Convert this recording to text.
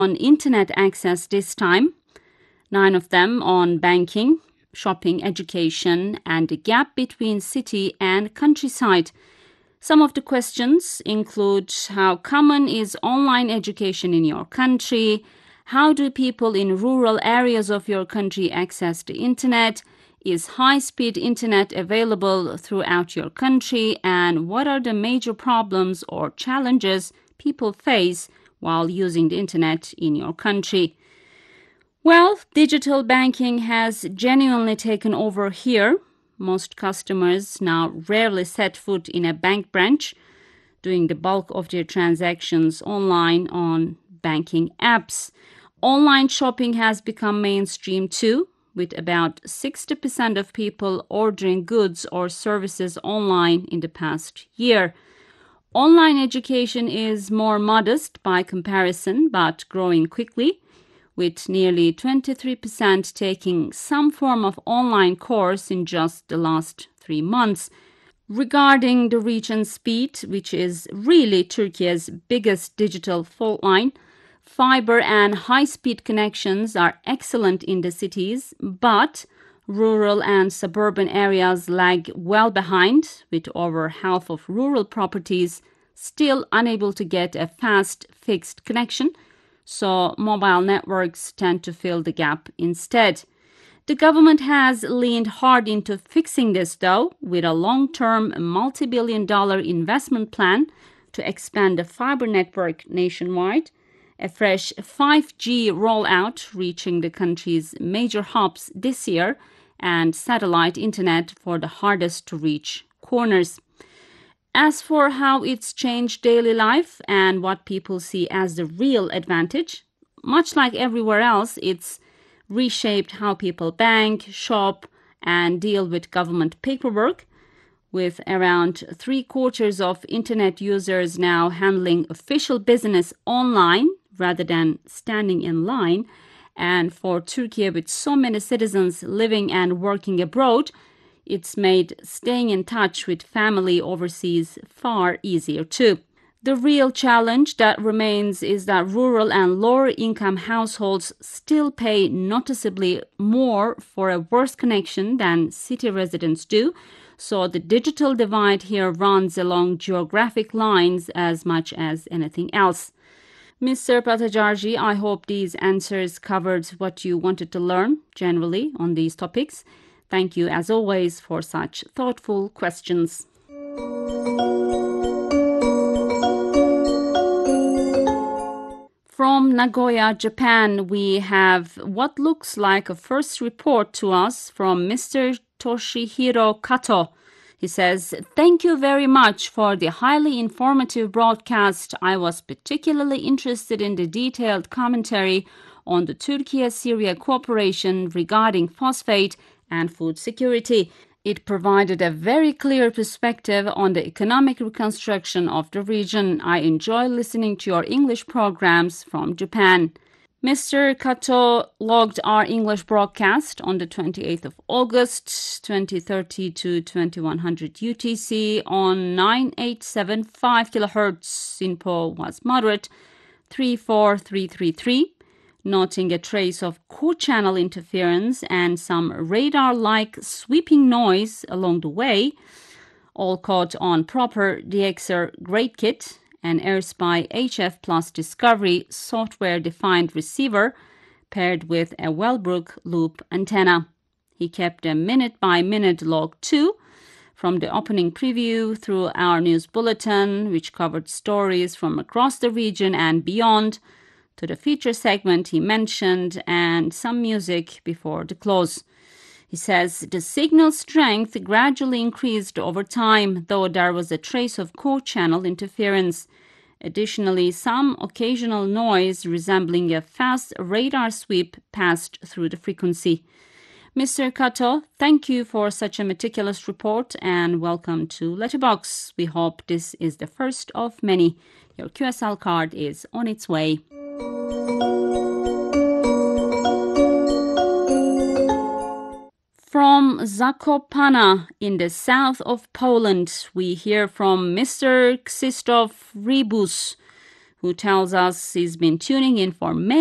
on internet access this time, 9 of them on banking, shopping, education, and the gap between city and countryside. Some of the questions include: how common is online education in your country? How do people in rural areas of your country access the internet? Is high-speed internet available throughout your country? And what are the major problems or challenges people face while using the internet in your country? Well, digital banking has genuinely taken over here. Most customers now rarely set foot in a bank branch, doing the bulk of their transactions online on banking apps. Online shopping has become mainstream too, with about 60% of people ordering goods or services online in the past year. Online education is more modest by comparison, but growing quickly, with nearly 23% taking some form of online course in just the last 3 months. Regarding the reach and speed, which is really Turkey's biggest digital fault line, fiber and high-speed connections are excellent in the cities, but rural and suburban areas lag well behind, with over half of rural properties still unable to get a fast fixed connection, so mobile networks tend to fill the gap instead. The government has leaned hard into fixing this, though, with a long-term multi-billion-dollar investment plan to expand the fiber network nationwide, a fresh 5G rollout reaching the country's major hubs this year, and satellite internet for the hardest-to-reach corners. As for how it's changed daily life and what people see as the real advantage, much like everywhere else, it's reshaped how people bank, shop, and deal with government paperwork, with around 3/4 of internet users now handling official business online rather than standing in line. And for Turkey, with so many citizens living and working abroad, it's made staying in touch with family overseas far easier too. The real challenge that remains is that rural and lower-income households still pay noticeably more for a worse connection than city residents do, so the digital divide here runs along geographic lines as much as anything else. Mr. Patajarji, I hope these answers covered what you wanted to learn generally on these topics. Thank you, as always, for such thoughtful questions. From Nagoya, Japan, we have what looks like a first report to us from Mr. Toshihiro Kato. He says, "Thank you very much for the highly informative broadcast. I was particularly interested in the detailed commentary on the Turkey-Syria cooperation regarding phosphate and food security. It provided a very clear perspective on the economic reconstruction of the region. I enjoy listening to your English programs from Japan." Mr. Kato logged our English broadcast on the 28th of August, 2030 to 2100 UTC on 9875 kHz. SINPO was moderate, 34333. Noting a trace of co-channel interference and some radar-like sweeping noise along the way, all caught on proper DXR Great Kit, an AirSpy HF Plus Discovery software-defined receiver paired with a Wellbrook loop antenna. He kept a minute-by-minute log too, from the opening preview through our news bulletin, which covered stories from across the region and beyond, to the feature segment he mentioned, and some music before the close. He says the signal strength gradually increased over time, though there was a trace of co-channel interference. Additionally, some occasional noise resembling a fast radar sweep passed through the frequency. Mr. Kato, thank you for such a meticulous report and welcome to Letterbox. We hope this is the first of many. Your QSL card is on its way. From Zakopane in the south of Poland, we hear from Mr. Krzysztof Rebus, who tells us he's been tuning in for many